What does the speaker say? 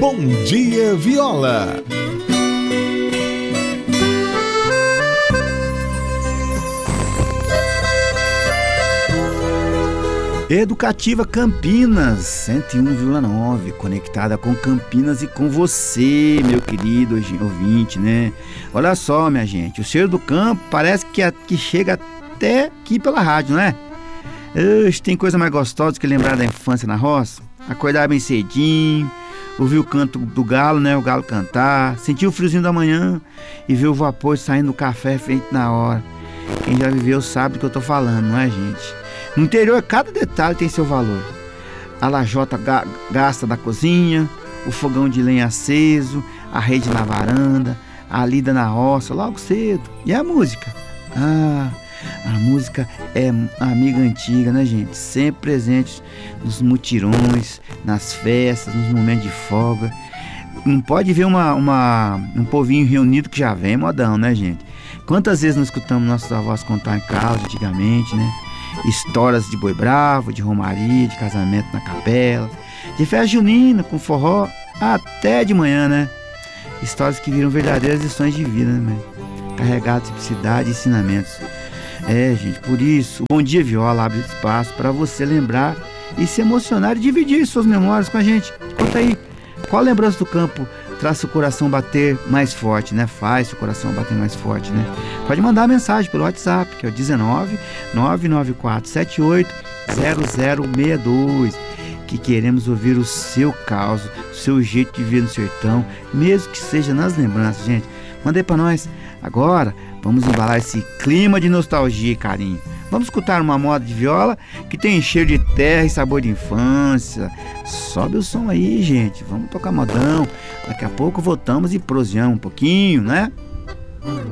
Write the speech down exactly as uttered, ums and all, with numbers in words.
Bom Dia Viola. Educativa Campinas, cento e um vírgula nove, conectada com Campinas e com você, meu querido ouvinte, né? Olha só, minha gente, o cheiro do campo parece que, que chega até aqui pela rádio, não é? Ux, tem coisa mais gostosa que lembrar da infância na roça? Acordar bem cedinho, ouvir o canto do galo, né? O galo cantar, sentir o friozinho da manhã e ver o vapor saindo do café feito na hora. Quem já viveu sabe do que eu tô falando, não é, gente? No interior, cada detalhe tem seu valor. A lajota ga- gasta da cozinha, o fogão de lenha aceso, a rede na varanda, a lida na roça, logo cedo. E a música? Ah, a música é a amiga antiga, né, gente? Sempre presente nos mutirões, nas festas, nos momentos de folga. Não pode ver uma, uma, um povinho reunido que já vem modão, né, gente? Quantas vezes nós escutamos nossos avós contar em casa antigamente, né? Histórias de boi bravo, de romaria, de casamento na capela, de festa junina com forró até de manhã, né? Histórias que viram verdadeiras lições de vida, né? Carregadas de simplicidade e ensinamentos. É, gente, por isso, o Bom Dia Viola abre espaço para você lembrar e se emocionar e dividir suas memórias com a gente. Conta aí, qual lembrança do campo traz seu coração bater mais forte, né? Faz seu coração bater mais forte, né? Pode mandar mensagem pelo WhatsApp, que é o dezenove, nove nove quatro sete oito, zero zero seis dois, que queremos ouvir o seu caos, o seu jeito de viver no sertão, mesmo que seja nas lembranças, gente. Manda aí pra nós. Agora, vamos embalar esse clima de nostalgia e carinho. Vamos escutar uma moda de viola que tem cheiro de terra e sabor de infância. Sobe o som aí, gente. Vamos tocar modão. Daqui a pouco voltamos e proseamos um pouquinho, né?